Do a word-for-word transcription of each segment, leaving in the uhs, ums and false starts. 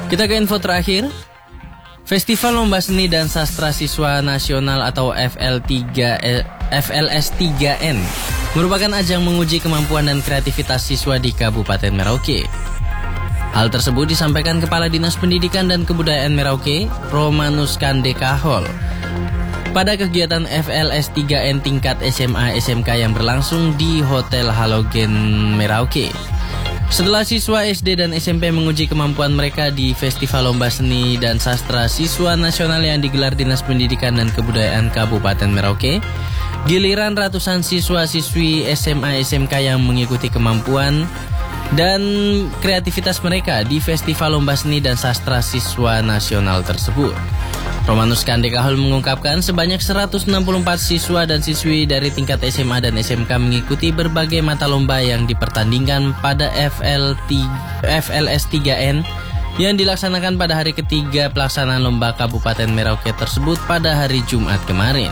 Kita ke info terakhir. Festival Lomba Seni dan Sastra Siswa Nasional atau F L tiga, F L S tiga N merupakan ajang menguji kemampuan dan kreativitas siswa di Kabupaten Merauke. Hal tersebut disampaikan Kepala Dinas Pendidikan dan Kebudayaan Merauke, Romanus Kandekahol, pada kegiatan F L S tiga N tingkat S M A S M K yang berlangsung di Hotel Halogen Merauke. Setelah siswa S D dan S M P menguji kemampuan mereka di Festival Lomba Seni dan Sastra Siswa Nasional yang digelar Dinas Pendidikan dan Kebudayaan Kabupaten Merauke, giliran ratusan siswa-siswi S M A S M K yang mengikuti kemampuan dan kreativitas mereka di Festival Lomba Seni dan Sastra Siswa Nasional tersebut. Romanus Kandekahol mengungkapkan sebanyak seratus enam puluh empat siswa dan siswi dari tingkat S M A dan S M K mengikuti berbagai mata lomba yang dipertandingkan pada F L S tiga N yang dilaksanakan pada hari ketiga pelaksanaan lomba Kabupaten Merauke tersebut pada hari Jumat kemarin.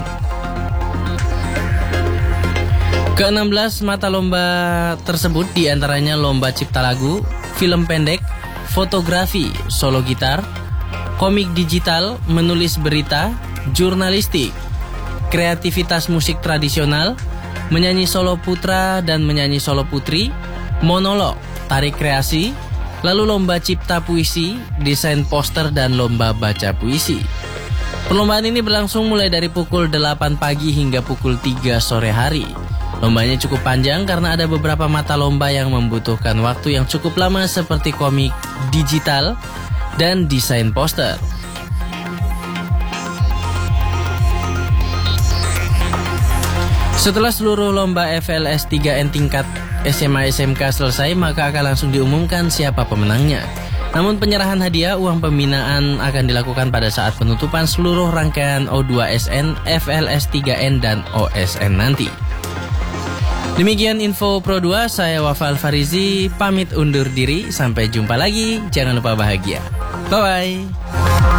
Keenam belas mata lomba tersebut diantaranya lomba cipta lagu, film pendek, fotografi, solo gitar, komik digital, menulis berita, jurnalistik, kreativitas musik tradisional, menyanyi solo putra dan menyanyi solo putri, monolog, tarik kreasi, lalu lomba cipta puisi, desain poster, dan lomba baca puisi. Perlombaan ini berlangsung mulai dari pukul delapan pagi hingga pukul tiga sore hari. Lombanya cukup panjang karena ada beberapa mata lomba yang membutuhkan waktu yang cukup lama seperti komik digital dan desain poster. Setelah seluruh lomba F L S tiga N tingkat S M A S M K selesai, maka akan langsung diumumkan siapa pemenangnya. Namun penyerahan hadiah uang pembinaan akan dilakukan pada saat penutupan seluruh rangkaian O dua S N, F L S tiga N, dan O S N nanti. Demikian info Pro dua, saya Wafal Farizi, pamit undur diri, sampai jumpa lagi, jangan lupa bahagia. Bye-bye.